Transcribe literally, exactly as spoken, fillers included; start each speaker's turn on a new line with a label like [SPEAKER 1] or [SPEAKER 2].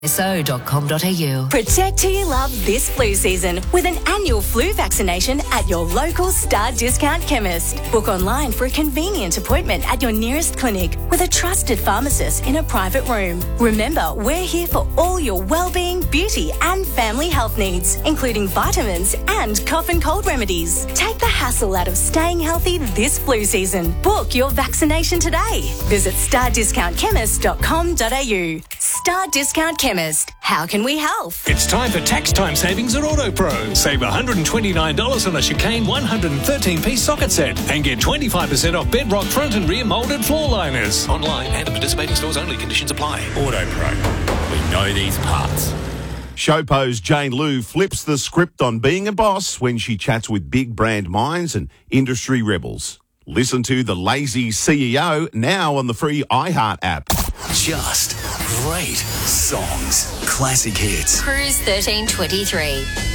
[SPEAKER 1] S O dot com dot a u.
[SPEAKER 2] Protect who you love this flu season with an annual flu vaccination at your local Star Discount chemist. Book online for a convenient appointment at your nearest clinic with a trusted pharmacist in a private room. Remember, we're here for all your well-being, beauty and family health needs, including vitamins and cough and cold remedies. Take the hassle out of staying healthy this flu season. Book your vaccination today. Visit star discount chemist dot com dot a u. Star Discount Chemist. How can we help?
[SPEAKER 3] It's time for tax time savings at AutoPro. Save one hundred twenty-nine dollars on a Chicane one hundred thirteen piece socket set and get twenty-five percent off Bedrock front and rear moulded floor liners. Online and at participating stores only. Conditions apply.
[SPEAKER 4] AutoPro. We know these parts.
[SPEAKER 5] Showpo's Jane Lou flips the script on being a boss when she chats with big brand minds and industry rebels. Listen to The Lazy C E O now on the free iHeart app.
[SPEAKER 6] Just great songs. Classic hits.
[SPEAKER 1] Cruise thirteen twenty-three.